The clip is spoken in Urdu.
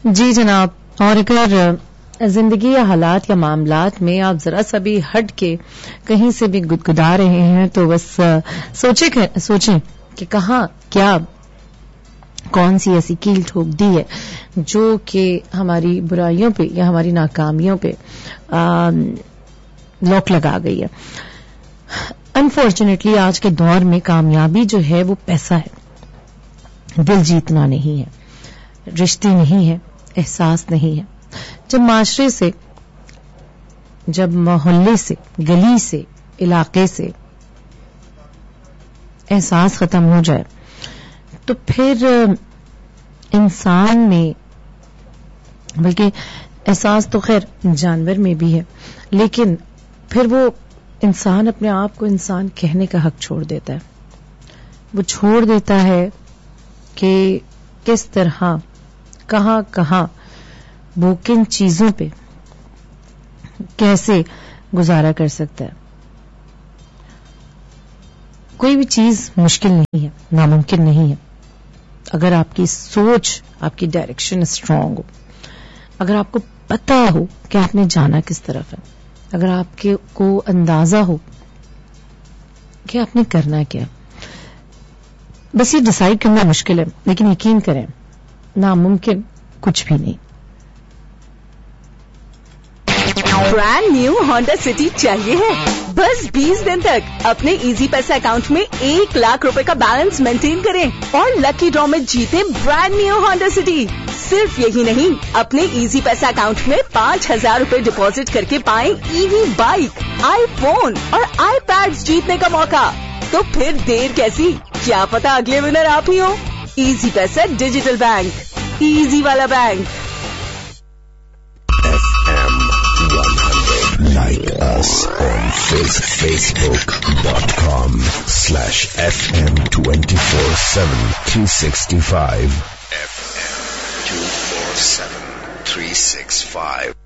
جی جناب. اور اگر زندگی یا حالات یا معاملات میں آپ ذرا سا بھی ہٹ کے کہیں سے بھی گدگدا رہے ہیں تو بس سوچیں کہ کہاں کیا کون سی ایسی کیل ٹھوک دی ہے جو کہ ہماری برائیوں پہ یا ہماری ناکامیوں پہ لاک لگا گئی ہے. انفارچونیٹلی آج کے دور میں کامیابی جو ہے وہ پیسہ ہے، دل جیتنا نہیں ہے، رشتے نہیں ہے، احساس نہیں ہے. جب معاشرے سے، جب محلے سے، گلی سے، علاقے سے احساس ختم ہو جائے تو پھر انسان میں، بلکہ احساس تو خیر جانور میں بھی ہے، لیکن پھر وہ انسان اپنے آپ کو انسان کہنے کا حق چھوڑ دیتا ہے. وہ چھوڑ دیتا ہے کہ کس طرح، کہاں کہاں، وہ کن چیزوں پہ کیسے گزارا کر سکتا ہے. کوئی بھی چیز مشکل نہیں ہے، ناممکن نہیں ہے، اگر آپ کی سوچ، آپ کی ڈائریکشن اسٹرانگ ہو، اگر آپ کو پتا ہو کہ آپ نے جانا کس طرف ہے، اگر آپ کو اندازہ ہو کہ آپ نے کرنا کیا. بس یہ ڈیسائیڈ کرنا مشکل ہے، لیکن یقین کریں ناممکن کچھ بھی نہیں. برانڈ نیو ہونڈا سٹی چاہیے ہے؟ بس 20 دن تک اپنے ایزی پیسہ اکاؤنٹ میں 1 لاکھ روپے کا بیلنس مینٹین کریں اور لکی ڈرا میں جیتے برانڈ نیو ہونڈا سٹی. صرف یہی نہیں، اپنے ایزی پیسہ اکاؤنٹ میں 5,000 روپے ڈپازٹ کر کے پائیں ای وی بائک، آئی فون اور آئی پیڈ جیتنے کا موقع. تو پھر دیر کیسی؟ کیا پتا اگلے ونر آپ ہی ہو. ایزی پیسہ ڈیجیٹل بینک، ایزی والا bank. Like us on Facebook.com/FM247 365. FM 247 365.